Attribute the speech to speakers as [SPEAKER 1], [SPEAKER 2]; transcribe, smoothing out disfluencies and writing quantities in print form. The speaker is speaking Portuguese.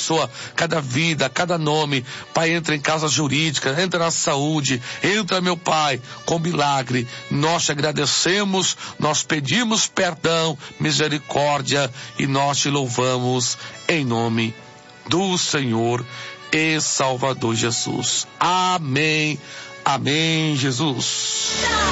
[SPEAKER 1] pessoa, cada vida, cada nome. Pai, entra em casa jurídica, entra na saúde, entra, meu Pai, com milagre. Nós te agradecemos, nós pedimos perdão, misericórdia e nós te louvamos em nome do Senhor e Salvador Jesus. Amém. Amém, Jesus.